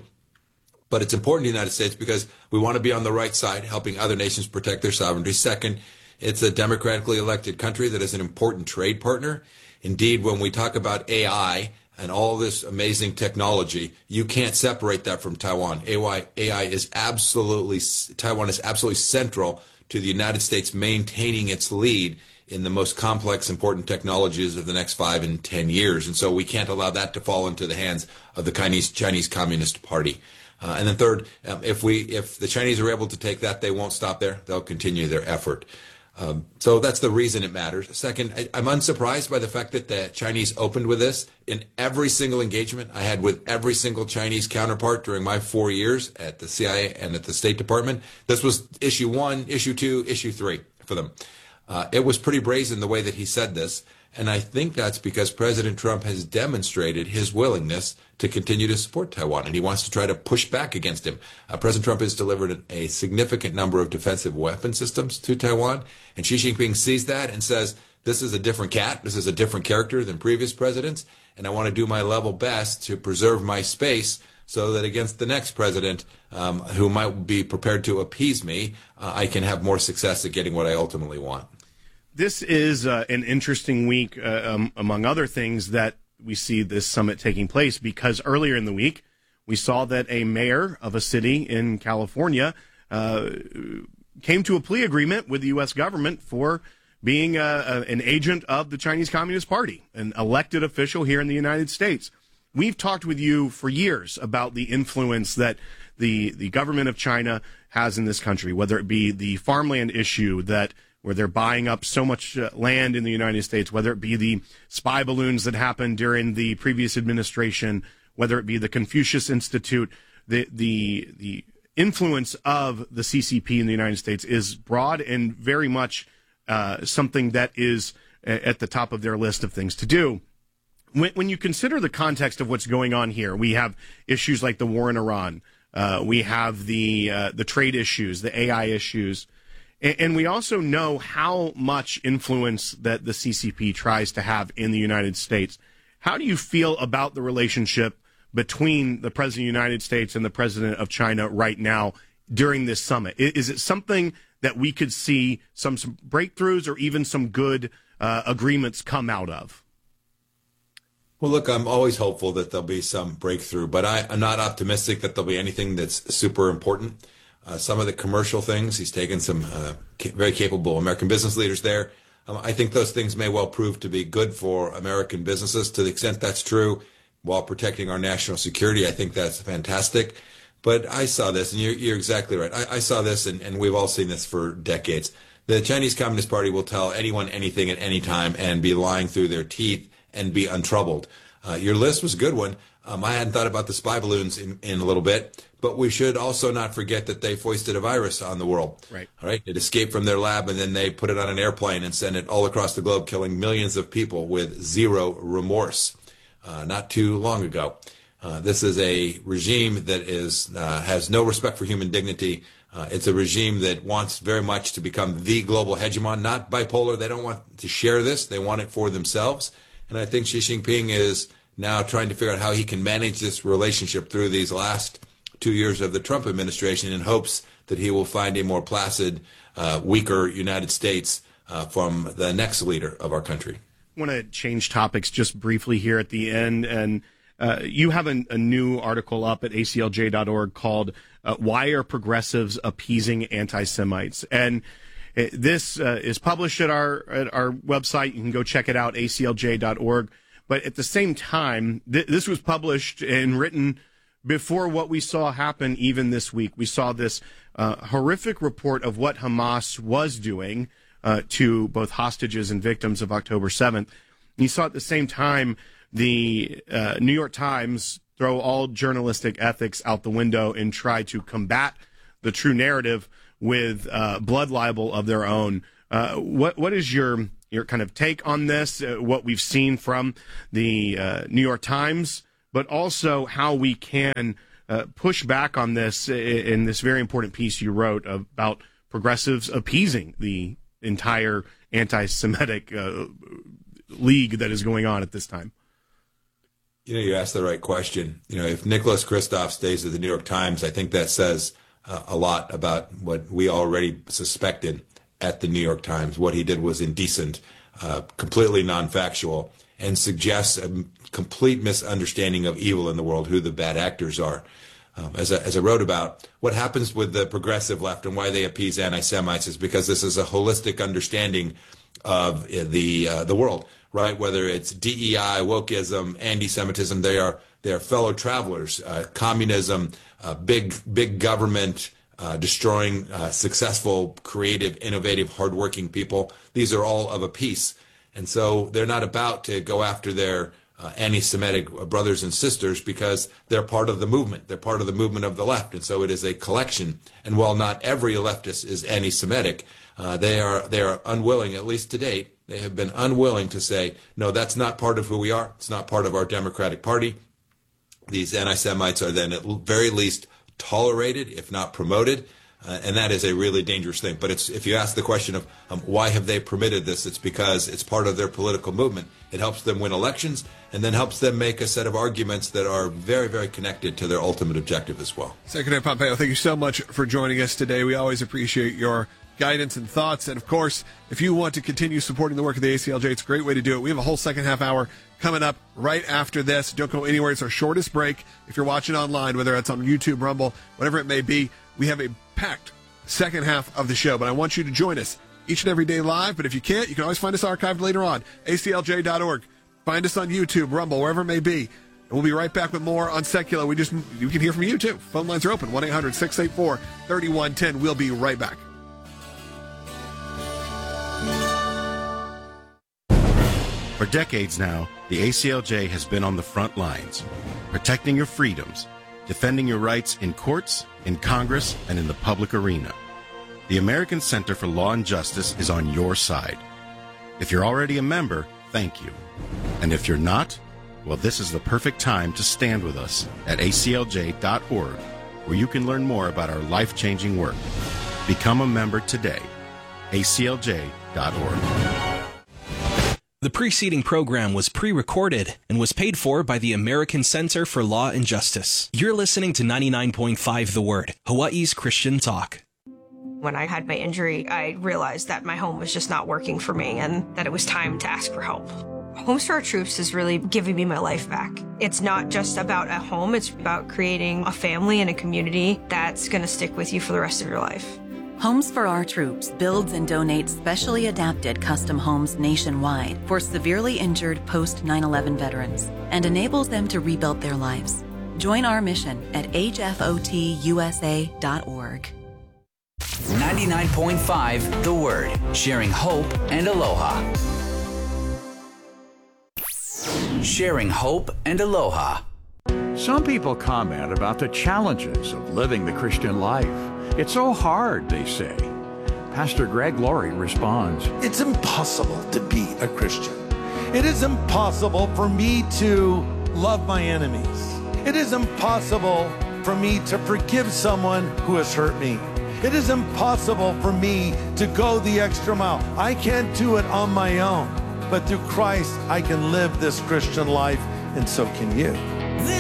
But it's important to the United States because we want to be on the right side, helping other nations protect their sovereignty. Second, it's a democratically elected country that is an important trade partner. Indeed, when we talk about A I and all this amazing technology, you can't separate that from Taiwan. A I, A I is absolutely, Taiwan is absolutely central to the United States maintaining its lead in the most complex, important technologies of the next five and ten years. And so we can't allow that to fall into the hands of the Chinese, Chinese Communist Party. Uh, and then third, um, if we, if the Chinese are able to take that, they won't stop there. They'll continue their effort. Um, so that's the reason it matters. Second, I, I'm unsurprised by the fact that the Chinese opened with this. In every single engagement I had with every single Chinese counterpart during my four years at the C I A and at the State Department, this was issue one, issue two, issue three for them. Uh, it was pretty brazen the way that he said this, and I think that's because President Trump has demonstrated his willingness to continue to support Taiwan, and he wants to try to push back against him. Uh, President Trump has delivered a significant number of defensive weapon systems to Taiwan, and Xi Jinping sees that and says, this is a different cat, this is a different character than previous presidents, and I want to do my level best to preserve my space so that against the next president um, who might be prepared to appease me, uh, I can have more success at getting what I ultimately want. This is uh, an interesting week, uh, um, among other things, that we see this summit taking place because earlier in the week, we saw that a mayor of a city in California uh, came to a plea agreement with the U S government for being uh, a, an agent of the Chinese Communist Party, an elected official here in the United States. We've talked with you for years about the influence that the, the government of China has in this country, whether it be the farmland issue that where they're buying up so much uh, land in the United States, whether it be the spy balloons that happened during the previous administration, whether it be the Confucius Institute, the the the influence of the C C P in the United States is broad and very much uh, something that is at the top of their list of things to do. When, when you consider the context of what's going on here, we have issues like the war in Iran, uh, we have the uh, the trade issues, the A I issues. And we also know how much influence that the C C P tries to have in the United States. How do you feel about the relationship between the President of the United States and the President of China right now during this summit? Is it something that we could see some, some breakthroughs or even some good uh, agreements come out of? Well, look, I'm always hopeful that there'll be some breakthrough, but I, I'm not optimistic that there'll be anything that's super important. Uh, some of the commercial things, he's taken some uh, ca- very capable American business leaders there. Um, I think those things may well prove to be good for American businesses. To the extent that's true, while protecting our national security, I think that's fantastic. But I saw this, and you're, you're exactly right. I, I saw this, and, and we've all seen this for decades. The Chinese Communist Party will tell anyone anything at any time and be lying through their teeth and be untroubled. Uh, your list was a good one. Um, I hadn't thought about the spy balloons in, in a little bit, but we should also not forget that they foisted a virus on the world. Right. All right. It escaped from their lab, and then they put it on an airplane and sent it all across the globe, killing millions of people with zero remorse. Uh, not too long ago. Uh, this is a regime that is uh, has no respect for human dignity. Uh, it's a regime that wants very much to become the global hegemon, not bipolar. They don't want to share this. They want it for themselves. And I think Xi Jinping is now trying to figure out how he can manage this relationship through these last two years of the Trump administration in hopes that he will find a more placid, uh, weaker United States uh, from the next leader of our country. I want to change topics just briefly here at the end. And uh, you have a, a new article up at A C L J dot org called uh, Why Are Progressives Appeasing Anti-Semites? And uh, this uh, is published at our, at our website. You can go check it out, A C L J dot org. But at the same time, th- this was published and written before what we saw happen even this week. We saw this uh, horrific report of what Hamas was doing uh, to both hostages and victims of October seventh. And you saw at the same time the uh, New York Times throw all journalistic ethics out the window and try to combat the true narrative with uh, blood libel of their own. Uh, what what is your your kind of take on this? Uh, what we've seen from the uh, New York Times, but also how we can uh, push back on this in this very important piece you wrote about progressives appeasing the entire anti-Semitic uh, league that is going on at this time. You know, you asked the right question. You know, if Nicholas Kristof stays at the New York Times, I think that says uh, a lot about what we already suspected at the New York Times. What he did was indecent, uh, completely non-factual, and suggests a complete misunderstanding of evil in the world, who the bad actors are. Um, as, I, as I wrote about, what happens with the progressive left and why they appease anti-Semites is because this is a holistic understanding of the uh, the world, right? Whether it's D E I, wokeism, anti-Semitism, they are they are fellow travelers. Uh, communism, uh, big big government, uh, destroying uh, successful, creative, innovative, hardworking people. These are all of a piece, and so they're not about to go after their Uh, anti-Semitic brothers and sisters because they're part of the movement. They're part of the movement of the left, and so it is a collection. And while not every leftist is anti-Semitic, uh, they are they are unwilling, at least to date, they have been unwilling to say, no, that's not part of who we are. It's not part of our Democratic Party. These anti-Semites are then at very least tolerated, if not promoted. Uh, and that is a really dangerous thing. But it's, if you ask the question of um, why have they permitted this, it's because it's part of their political movement. It helps them win elections and then helps them make a set of arguments that are very, very connected to their ultimate objective as well. Secretary Pompeo, thank you so much for joining us today. We always appreciate your guidance and thoughts. And, of course, if you want to continue supporting the work of the A C L J, it's a great way to do it. We have a whole second half hour coming up right after this. Don't go anywhere. It's our shortest break. If you're watching online, whether it's on YouTube, Rumble, whatever it may be, we have a packed second half of the show. But I want you to join us each and every day live. But if you can't, you can always find us archived later on, A C L J dot org. Find us on YouTube, Rumble, wherever it may be. And we'll be right back with more on Secular. We just you can hear from you, too. Phone lines are open, one eight hundred six eight four three one one zero. We'll be right back. For decades now, the A C L J has been on the front lines, protecting your freedoms, defending your rights in courts, in Congress, and in the public arena. The American Center for Law and Justice is on your side. If you're already a member, thank you. And if you're not, well, this is the perfect time to stand with us at A C L J dot org, where you can learn more about our life-changing work. Become a member today. A C L J dot org. The preceding program was pre-recorded and was paid for by the American Center for Law and Justice. You're listening to ninety-nine point five The Word, Hawaii's Christian talk. When I had my injury, I realized that my home was just not working for me and that it was time to ask for help. Homes for Our Troops is really giving me my life back. It's not just about a home, it's about creating a family and a community that's going to stick with you for the rest of your life. Homes for Our Troops builds and donates specially adapted custom homes nationwide for severely injured post nine eleven veterans and enables them to rebuild their lives. Join our mission at H F O T U S A dot org. ninety-nine point five The Word, sharing hope and aloha. Sharing hope and aloha. Some people comment about the challenges of living the Christian life. It's so hard, they say. Pastor Greg Laurie responds, It's impossible to be a Christian. It is impossible for me to love my enemies. It is impossible for me to forgive someone who has hurt me. It is impossible for me to go the extra mile. I can't do it on my own. But through Christ, I can live this Christian life, and so can you.